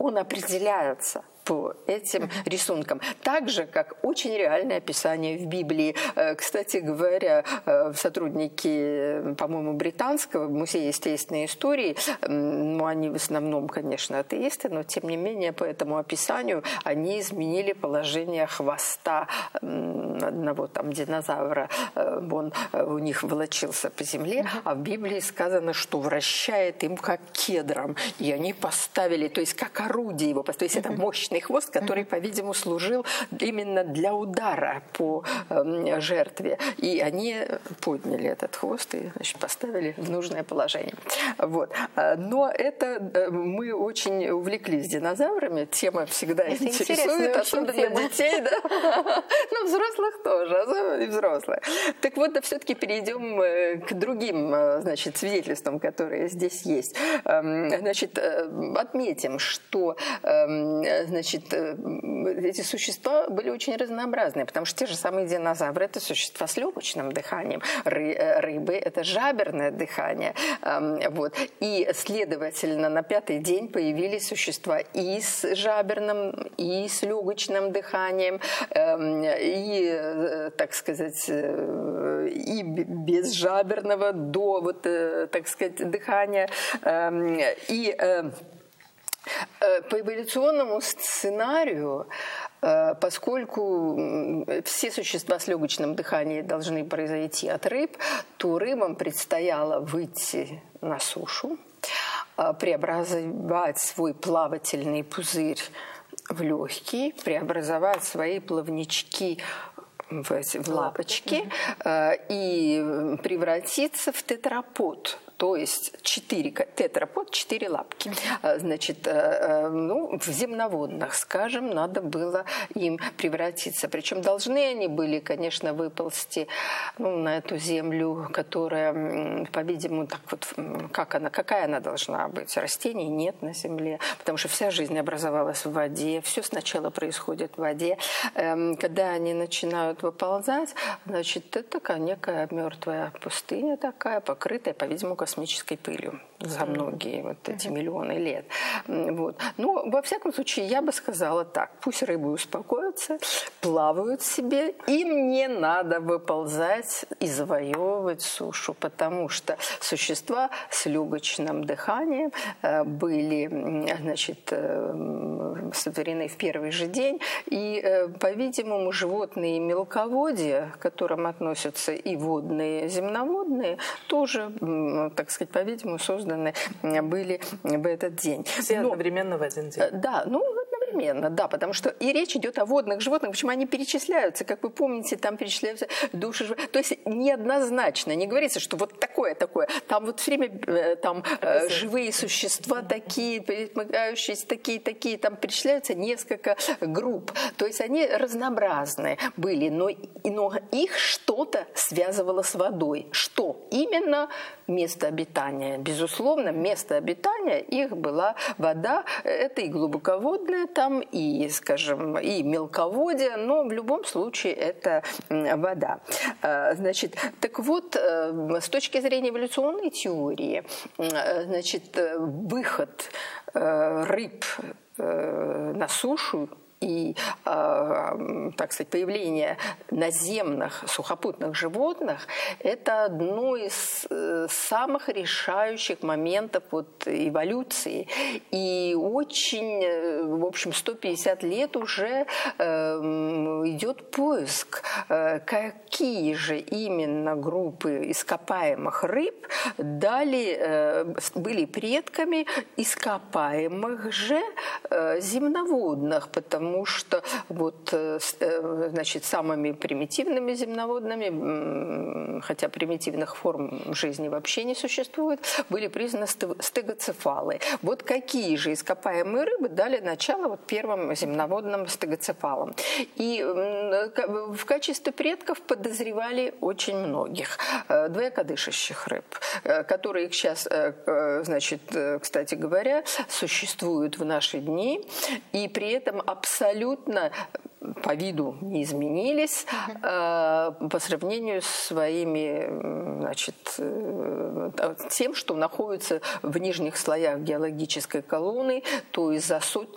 он определяется по этим рисункам. Так же, как очень реальное описание в Библии. Кстати говоря, сотрудники, по-моему, Британского музея естественной истории, ну, они в основном, конечно, атеисты, но тем не менее по этому описанию они изменили положение хвоста одного там динозавра. Он у них волочился по земле, а в Библии сказано, что вращает им как кедром. И они поставили, то есть как орудие его, то есть это мощный хвост, который, по-видимому, служил именно для удара по жертве. И они подняли этот хвост и, значит, поставили в нужное положение. Вот. Но это мы очень увлеклись динозаврами. Тема всегда интересует, особенно детей. Да? Ну, взрослых тоже, особенно и взрослых. Так вот, да, все-таки перейдем к другим, значит, свидетельствам, которые здесь есть. Значит, отметим, что, значит, эти существа были очень разнообразные, потому что те же самые динозавры – это существа с легочным дыханием, рыбы – это жаберное дыхание. Вот. И, следовательно, на 5-й день появились существа и с жаберным, и с легочным дыханием, и, так сказать, и без жаберного до, вот, так сказать, дыхания. И по эволюционному сценарию, поскольку все существа с легочным дыханием должны произойти от рыб, то рыбам предстояло выйти на сушу, преобразовать свой плавательный пузырь в легкий, преобразовать свои плавнички в лапочки и превратиться в тетрапод. То есть тетрапод, 4 лапки. Значит, ну, в земноводных, скажем, надо было им превратиться. Причем должны они были, конечно, выползти, ну, на эту землю, которая, по-видимому, так вот, какая она должна быть? Растений нет на земле, потому что вся жизнь образовалась в воде, все сначала происходит в воде. Когда они начинают выползать, значит, это некая мертвая пустыня такая, покрытая, по-видимому, космической пылью за многие вот эти миллионы лет. Вот. Но, во всяком случае, я бы сказала так. Пусть рыбы успокоятся, плавают себе. Им не надо выползать и завоевывать сушу, потому что существа с легочным дыханием были, значит, сотворены в первый же день. И, по-видимому, животные мелководья, к которым относятся и водные, земноводные, тоже, так сказать, по-видимому, созданы были в этот день. Все одновременно в один день. Да, ну, одновременно, да, потому что и речь идет о водных животных, почему они перечисляются, как вы помните, там перечисляются души, то есть неоднозначно, не говорится, что вот такое, там вот все время там живые существа такие, перемыкающиеся такие, там перечисляются несколько групп, то есть они разнообразные были, но их что-то связывало с водой. Что? Именно место обитания. Безусловно, место обитания их была вода, это и глубоководная там, и, скажем, и мелководье, но в любом случае это вода. Значит, так вот, с точки зрения эволюционной теории, значит, выход рыб на сушу и, так сказать, появление наземных сухопутных животных – это одно из самых решающих моментов вот эволюции. И очень, в общем, 150 лет уже идет поиск, какие же именно группы ископаемых рыб были предками ископаемых же земноводных, потому что вот, значит, самыми примитивными земноводными, хотя примитивных форм жизни вообще не существует, были признаны стегоцефалы. Вот какие же ископаемые рыбы дали начало вот первым земноводным стегоцефалам. И в качестве предков подозревали очень многих двоякодышащих рыб, которые сейчас, значит, кстати говоря, существуют в наши дни, и при этом абсолютно по виду не изменились по сравнению с своими, значит, тем, что находится в нижних слоях геологической колонны, то есть за сотни